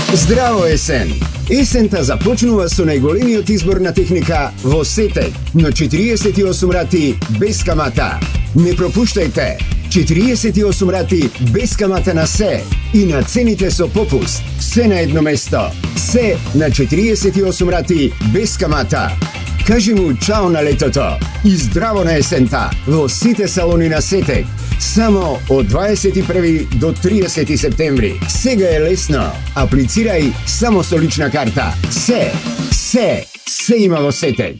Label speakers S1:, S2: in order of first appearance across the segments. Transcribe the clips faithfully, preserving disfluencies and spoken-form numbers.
S1: Здраво есен! Есента започнува со најголемиот избор на техника во Сетек, но четириесет и осум рати без камата. Не пропуштајте! четириесет и осум рати без камата на се и на цените со попуст. Се на едно место. Се на четириесет и осум рати без камата. Кажи му чао на летото и здраво на есента во сите салони на Сетек. Само од дваесет и први до триесети септември. Сега е лесно. Аплицирај само со лична карта. Се, се, се има во Сетек.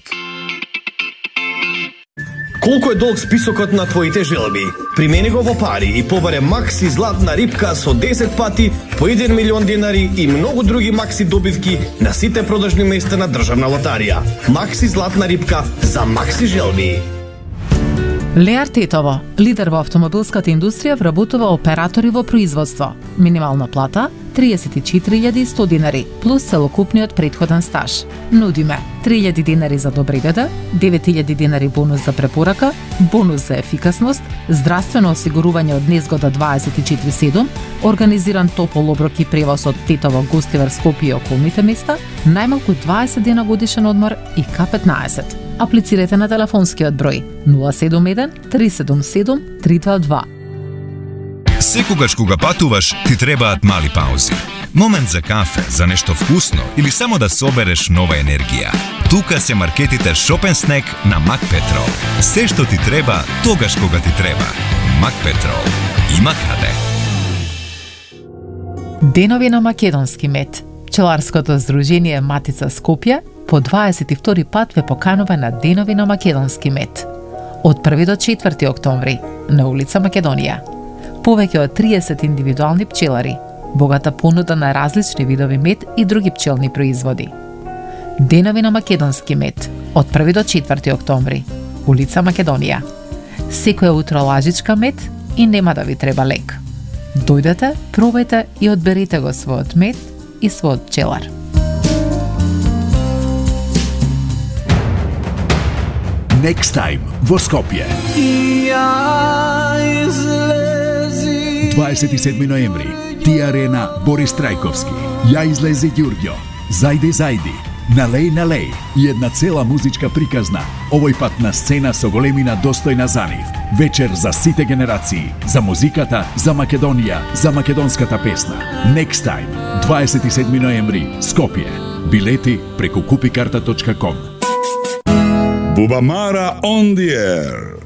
S2: Колку е долг списокот на твоите желби? Примени го во пари и побаре Макси златна рипка со десет пати по еден милион динари и многу други Макси добивки на сите продажни места на Државна лотарија. Макси златна рипка за Макси желби.
S3: Леар Тетово, лидер во автомобилската индустрија, вработува оператори во производство. Минимална плата триесет и четири илјади и сто динари, плюс целокупниот претходен стаж. Нудиме три илјади динари за добри вида, девет илјади динари бонус за препорака, бонус за ефикасност, здравствено осигурување од незгода дваесет и четири седум, организиран топол оброк и превоз од Тетово, Гостивар, Скопје и околните места, најмалку дваесет дена годишен одмор и К петнаесет. Аплицирайте на телефонскиот број нула седум еден три седум седум три два два.
S4: Секогаш кога патуваш, ти требаат мали паузи. Момент за кафе, за нешто вкусно или само да собереш нова енергија. Тука се маркетите Shop and Snack на Макпетрол. Се што ти треба, тогаш кога ти треба. Макпетрол. Има каде.
S3: Денови на македонски мед. Пчеларското здружение Матица Скопје по дваесет и втори пат ве поканува на Денови на македонски мед. Од први до четврти октомври на улица Македонија. Повеќе од триесет индивидуални пчелари, богата понуда на различни видови мед и други пчелни производи. Денови на македонски мед од први до четврти октомври, улица Македонија. Секоја утро лажичка мед и нема да ви треба лек. Дојдете, пробајте и одберете го својот мед и својот пчелар.
S5: Next Time во Скопје. дваесет и седми ноември, Тија Арена, Борис Трајковски, Ја излези Ѓурѓо, Зајди Зајди, Налеј Налеј и една цела музичка приказна, овој пат на сцена со големина достојна за нив. Вечер за сите генерации, за музиката, за Македонија, за македонската песна. Next Time, дваесет и седми ноември, Скопје. Билети преку купикарта точка ком.
S6: Bubamara on the air.